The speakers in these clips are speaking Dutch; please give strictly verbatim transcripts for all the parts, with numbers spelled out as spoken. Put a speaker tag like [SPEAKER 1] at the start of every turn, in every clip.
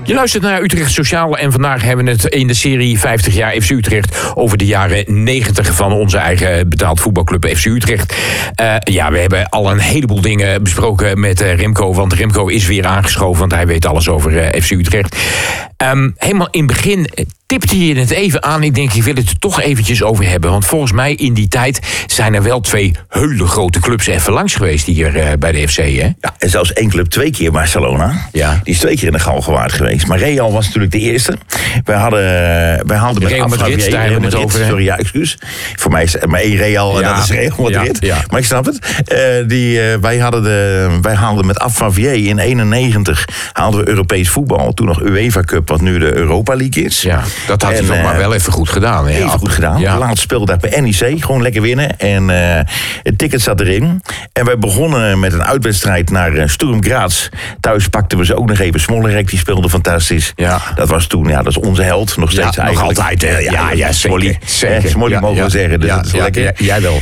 [SPEAKER 1] Je luistert naar Utrecht Sociaal en vandaag hebben we het in de serie vijftig jaar F C Utrecht over de jaren negentig van onze eigen betaald voetbalclub F C Utrecht. Uh, ja, we hebben al een heleboel dingen besproken met uh, Remco, want Remco is weer aangeschoven, want hij weet alles over uh, F C Utrecht. Um, helemaal in het begin tipte je het even aan. Ik denk, ik wil het er toch eventjes over hebben. Want volgens mij in die tijd zijn er wel twee hele grote clubs even langs geweest hier uh, bij de F C, hè?
[SPEAKER 2] Ja, en zelfs één club twee keer Barcelona.
[SPEAKER 1] Ja.
[SPEAKER 2] Die is twee keer in de Galgenwaard geweest. Maar Real was natuurlijk de eerste. Wij hadden, wij haalden met
[SPEAKER 1] Real Madrid,
[SPEAKER 2] Madrid,
[SPEAKER 1] daar hebben we het over.
[SPEAKER 2] Sorry, ja, excuus. Voor mij is het maar één Real en
[SPEAKER 1] Ja.
[SPEAKER 2] dat is Real Madrid.
[SPEAKER 1] Ja, ja.
[SPEAKER 2] Maar ik snap het. Uh, die, uh, wij, hadden de, wij haalden met Afavier in eenennegentig haalden we Europees voetbal. Toen nog UEFA Cup, wat nu de Europa League is.
[SPEAKER 1] Ja, dat had hij
[SPEAKER 2] En,
[SPEAKER 1] nog
[SPEAKER 2] uh,
[SPEAKER 1] maar wel even goed gedaan. Hè?
[SPEAKER 2] Even goed gedaan.
[SPEAKER 1] Ja.
[SPEAKER 2] Laatst speelde daar bij N E C. Gewoon lekker winnen. En uh, het ticket zat erin. En wij begonnen met een uitwedstrijd naar uh, Sturm Graz. Thuis pakten we ze ook nog even. Smollerek, die speelde fantastisch.
[SPEAKER 1] Ja.
[SPEAKER 2] Dat was toen, ja, dat is onze held. Nog steeds
[SPEAKER 1] Ja, nog
[SPEAKER 2] eigenlijk.
[SPEAKER 1] altijd, hè? Ja, ja, ja,
[SPEAKER 2] Smolly.
[SPEAKER 1] zeker, zeker.
[SPEAKER 2] Eh, Smolly
[SPEAKER 1] Ja,
[SPEAKER 2] mogen
[SPEAKER 1] ja,
[SPEAKER 2] we zeggen. Dus
[SPEAKER 1] ja,
[SPEAKER 2] dat is
[SPEAKER 1] ja,
[SPEAKER 2] lekker.
[SPEAKER 1] ja, jij wel.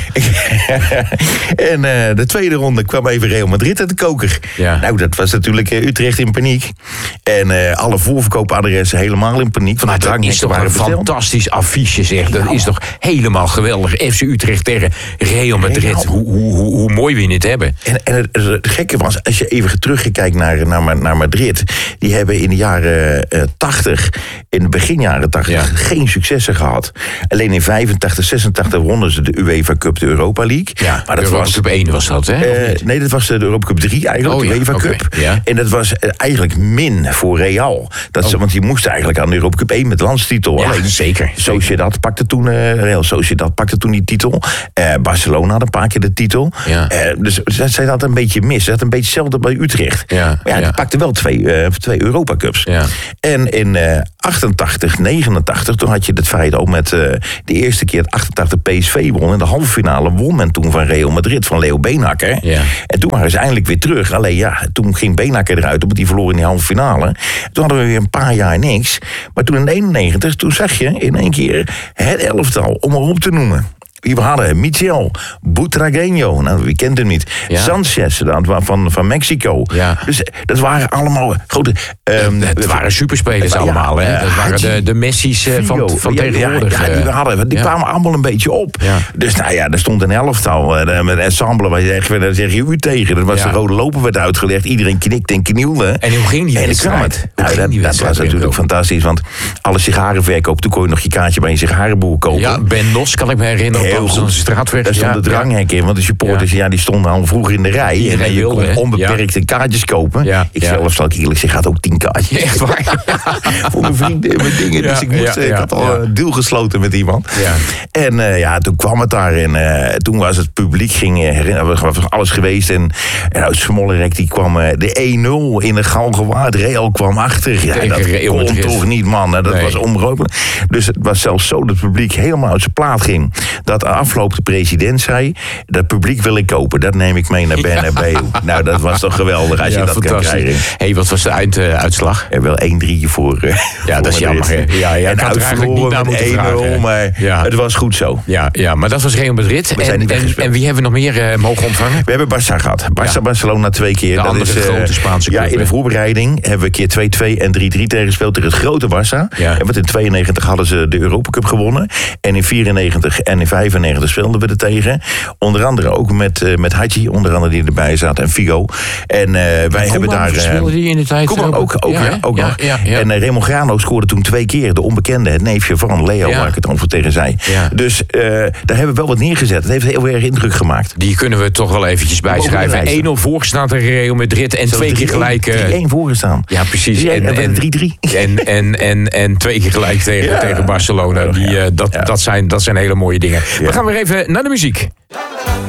[SPEAKER 2] En uh, de tweede ronde kwam even Real Madrid uit de koker.
[SPEAKER 1] Ja.
[SPEAKER 2] Nou, dat was natuurlijk uh, Utrecht in paniek. En uh, alle voorverkoopadressen helemaal in paniek. Want
[SPEAKER 1] Maar
[SPEAKER 2] de
[SPEAKER 1] dat is
[SPEAKER 2] dranghekken
[SPEAKER 1] toch
[SPEAKER 2] waren
[SPEAKER 1] een
[SPEAKER 2] besteld.
[SPEAKER 1] fantastisch affiche, zeg. Dat
[SPEAKER 2] Ja.
[SPEAKER 1] is toch helemaal geweldig. F C Utrecht tegen Real Madrid.
[SPEAKER 2] Real.
[SPEAKER 1] Hoe, hoe, hoe, hoe mooi we het hebben.
[SPEAKER 2] En, en het, het gekke was, als je even terugkijkt naar, naar, naar Madrid. Die hebben in de jaren uh, tachtig, in de beginjaren tachtig,
[SPEAKER 1] Ja.
[SPEAKER 2] geen successen gehad. Alleen in vijfentachtig, zesentachtig wonnen ze de UEFA Cup, de Europa League.
[SPEAKER 1] Ja,
[SPEAKER 2] maar dat
[SPEAKER 1] Europa
[SPEAKER 2] was
[SPEAKER 1] Cup één was dat, hè? Of
[SPEAKER 2] Uh,
[SPEAKER 1] niet?
[SPEAKER 2] nee, dat was de Europa Cup drie eigenlijk,
[SPEAKER 1] Oh,
[SPEAKER 2] de
[SPEAKER 1] ja,
[SPEAKER 2] UEFA
[SPEAKER 1] oké,
[SPEAKER 2] Cup.
[SPEAKER 1] ja.
[SPEAKER 2] En dat was uh, eigenlijk min voor Real. Dat ze,
[SPEAKER 1] Oh.
[SPEAKER 2] Want die moesten eigenlijk aan de Europa Cup één met landstitel.
[SPEAKER 1] Ja,
[SPEAKER 2] Alleen
[SPEAKER 1] zeker.
[SPEAKER 2] Sociedad pakte toen, uh, Real Sociedad pakte toen die titel. Uh, Barcelona had een paar keer de titel.
[SPEAKER 1] Ja.
[SPEAKER 2] Uh, dus zij zij had een beetje mis. Ze had een beetje hetzelfde bij Utrecht.
[SPEAKER 1] Ja,
[SPEAKER 2] Maar ja,
[SPEAKER 1] ja.
[SPEAKER 2] die pakte wel twee, uh, twee Europa Cups.
[SPEAKER 1] Ja.
[SPEAKER 2] En in uh, achtentachtig, negenentachtig, toen had je het feit ook met uh, de eerste keer het achtentachtig P S V won. In de halve finale won men toen van Real Madrid, van Leo Beenhakker.
[SPEAKER 1] Ja.
[SPEAKER 2] En toen waren ze eindelijk weer terug. Alleen ja, toen ging Beenhakker eruit, omdat die verloor in die halve finale. Toen hadden we weer een paar jaar niks. Maar toen in eenennegentig, toen zag je in één keer het elftal, om maar op te noemen. Wie we hadden, Michel, Butragueño, nou, wie kent hem niet?
[SPEAKER 1] Ja.
[SPEAKER 2] Sanchez van, van, van Mexico.
[SPEAKER 1] Ja.
[SPEAKER 2] Dus dat waren allemaal grote... Um,
[SPEAKER 1] Het waren superspelers
[SPEAKER 2] ja,
[SPEAKER 1] allemaal, hè?
[SPEAKER 2] uh,
[SPEAKER 1] Dat waren de, de Messi's uh, van,
[SPEAKER 2] Figo,
[SPEAKER 1] van
[SPEAKER 2] ja,
[SPEAKER 1] tegenwoordig.
[SPEAKER 2] Ja, ja, die, hadden, die
[SPEAKER 1] ja.
[SPEAKER 2] kwamen allemaal een beetje op.
[SPEAKER 1] Ja.
[SPEAKER 2] Dus nou ja, er stond een elftal uh, met ensemble. Waar je zegt, daar zeg je u tegen. Dat was
[SPEAKER 1] Ja.
[SPEAKER 2] de rode loper werd uitgelegd. Iedereen knikte en knielde.
[SPEAKER 1] En hoe ging die
[SPEAKER 2] En ik kwam
[SPEAKER 1] wedstrijd?
[SPEAKER 2] het.
[SPEAKER 1] Hoe
[SPEAKER 2] Nou,
[SPEAKER 1] ging
[SPEAKER 2] dat,
[SPEAKER 1] die
[SPEAKER 2] dat
[SPEAKER 1] wedstrijd,
[SPEAKER 2] was natuurlijk
[SPEAKER 1] Remco?
[SPEAKER 2] fantastisch. Want alle sigarenverkoop, toen kon je nog je kaartje bij een sigarenboer kopen.
[SPEAKER 1] Ja, Ben Nos kan ik me herinneren.
[SPEAKER 2] Heel
[SPEAKER 1] op
[SPEAKER 2] goed.
[SPEAKER 1] de straatweg.
[SPEAKER 2] Daar stond
[SPEAKER 1] Ja,
[SPEAKER 2] de dranghek in, want de supporters ja. Ja, die stonden al vroeger in de rij.
[SPEAKER 1] Iedereen
[SPEAKER 2] en je
[SPEAKER 1] wilde,
[SPEAKER 2] kon
[SPEAKER 1] hè?
[SPEAKER 2] onbeperkte kaartjes kopen.
[SPEAKER 1] Ja.
[SPEAKER 2] Ik
[SPEAKER 1] Ja.
[SPEAKER 2] zelf, zal ik eerlijk zeggen, had ook tien kaartjes.
[SPEAKER 1] Echt waar?
[SPEAKER 2] Voor mijn vrienden en mijn dingen.
[SPEAKER 1] Ja,
[SPEAKER 2] Dus ik, moest,
[SPEAKER 1] ja,
[SPEAKER 2] ik
[SPEAKER 1] ja,
[SPEAKER 2] had al
[SPEAKER 1] ja.
[SPEAKER 2] een deal gesloten met iemand.
[SPEAKER 1] Ja.
[SPEAKER 2] En uh, ja, toen kwam het daar. En uh, toen was het publiek, ging uh, herinneren, was alles geweest. En, en uit Smollerek, die kwam uh, de één nul in de Galgenwaard. Real kwam achter. Ja,
[SPEAKER 1] Tegen
[SPEAKER 2] dat
[SPEAKER 1] Real
[SPEAKER 2] kon
[SPEAKER 1] Madrid.
[SPEAKER 2] toch niet, man. Dat
[SPEAKER 1] Nee.
[SPEAKER 2] was onmogelijk. Dus het was zelfs zo dat het publiek helemaal uit zijn plaat ging. Dat de afloop de president zei, dat publiek wil ik kopen. Dat neem ik mee naar Bernabeu. Nou, dat was toch geweldig als je
[SPEAKER 1] Ja,
[SPEAKER 2] dat kan krijgen.
[SPEAKER 1] fantastisch. Hé, hey, wat was de einduitslag?
[SPEAKER 2] Er wel één drie voor. Uh,
[SPEAKER 1] Ja, dat is
[SPEAKER 2] voor
[SPEAKER 1] jammer,
[SPEAKER 2] Madrid.
[SPEAKER 1] hè? Ja, ja,
[SPEAKER 2] en
[SPEAKER 1] ik had er eigenlijk niet naar moeten
[SPEAKER 2] één nul,
[SPEAKER 1] vragen.
[SPEAKER 2] maar
[SPEAKER 1] Ja.
[SPEAKER 2] het was goed zo.
[SPEAKER 1] Ja, ja, maar dat was Real Madrid.
[SPEAKER 2] zijn
[SPEAKER 1] En,
[SPEAKER 2] niet
[SPEAKER 1] en,
[SPEAKER 2] weggespeeld.
[SPEAKER 1] en wie hebben we nog meer uh, mogen ontvangen?
[SPEAKER 2] We hebben Barça gehad. Barça,
[SPEAKER 1] Ja.
[SPEAKER 2] Barcelona twee keer.
[SPEAKER 1] De
[SPEAKER 2] dat
[SPEAKER 1] andere
[SPEAKER 2] is, uh,
[SPEAKER 1] grote Spaanse
[SPEAKER 2] Ja,
[SPEAKER 1] club,
[SPEAKER 2] in de
[SPEAKER 1] hè?
[SPEAKER 2] voorbereiding hebben we een keer twee twee en drie drie tegengespeeld tegen het grote Barça.
[SPEAKER 1] Ja.
[SPEAKER 2] En want in tweeënnegentig hadden ze de Europa Cup gewonnen. En in vierennegentig en in vijfennegentig speelden we er tegen. Onder andere ook met, uh, met Hadji, onder andere die erbij zat, en Figo. En uh, wij hebben daar... Uh,
[SPEAKER 1] speelde die in de tijd?
[SPEAKER 2] Koeman ook, ook,
[SPEAKER 1] ja,
[SPEAKER 2] ja,
[SPEAKER 1] hè?
[SPEAKER 2] ook
[SPEAKER 1] ja,
[SPEAKER 2] nog.
[SPEAKER 1] Ja, ja.
[SPEAKER 2] En uh, Raymond Grano scoorde toen twee keer. De onbekende, het neefje van Leo,
[SPEAKER 1] Ja.
[SPEAKER 2] waar ik het dan voor tegen zei.
[SPEAKER 1] Ja.
[SPEAKER 2] Dus uh, daar hebben we wel wat neergezet. Het heeft heel erg indruk gemaakt.
[SPEAKER 1] Die kunnen we toch wel eventjes bijschrijven.
[SPEAKER 2] lijsten.
[SPEAKER 1] één nul voorgestaan tegen Real Madrid en twee keer gelijk... uh,
[SPEAKER 2] drie één voorgestaan.
[SPEAKER 1] Ja, precies.
[SPEAKER 2] drie één
[SPEAKER 1] En,
[SPEAKER 2] en
[SPEAKER 1] en,
[SPEAKER 2] drie drie.
[SPEAKER 1] en, en, en, en twee keer gelijk tegen,
[SPEAKER 2] Ja.
[SPEAKER 1] tegen Barcelona. Die, uh, dat,
[SPEAKER 2] Ja.
[SPEAKER 1] dat, zijn, dat zijn hele mooie dingen.
[SPEAKER 2] Ja.
[SPEAKER 1] We gaan weer even naar de muziek.